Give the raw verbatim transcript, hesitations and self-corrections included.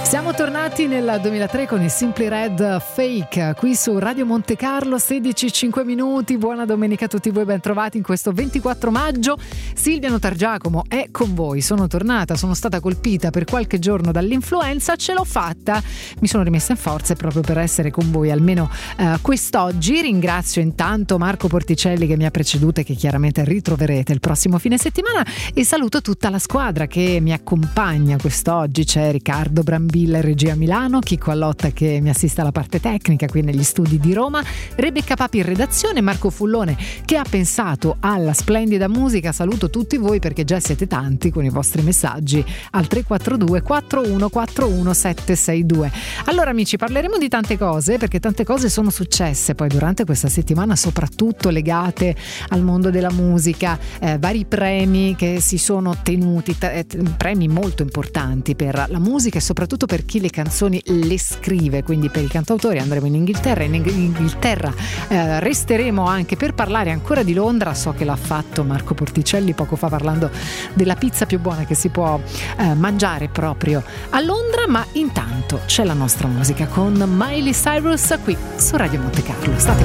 Siamo tornati nel duemilatré con i Simply Red Fake qui su Radio Monte Carlo, sedici e cinque minuti. Buona domenica a tutti voi, ben trovati in questo ventiquattro maggio. Silvia Notargiacomo è con voi. Sono tornata, sono stata colpita per qualche giorno dall'influenza, ce l'ho fatta, mi sono rimessa in forze proprio per essere con voi almeno eh, quest'oggi. Ringrazio intanto Marco Porticelli che mi ha preceduto e che chiaramente ritroverete il prossimo fine settimana, e saluto tutta la squadra che mi accompagna quest'oggi. C'è Riccardo Brambilla in regia a Milano, Chicco Allotta che mi assiste alla parte tecnica qui negli studi di Roma, Rebecca Papi in redazione, Marco Fullone che ha pensato alla splendida musica. Saluto tutti voi perché già siete tanti con i vostri messaggi al tre quattro due quattro uno quattro uno sette sei due. Allora amici, parleremo di tante cose perché tante cose sono successe poi durante questa settimana, soprattutto legate al mondo della musica, eh, vari premi che si sono tenuti, t- premi molto importanti per la musica e soprattutto per chi le canzoni le scrive, quindi per i cantautori. Andremo in Inghilterra, in Inghilterra eh, resteremo anche per parlare ancora di Londra. So che l'ha fatto Marco Porticelli poco fa parlando della pizza più buona che si può eh, mangiare proprio a Londra, ma intanto c'è la nostra musica con Miley Cyrus qui su Radio Monte Carlo. State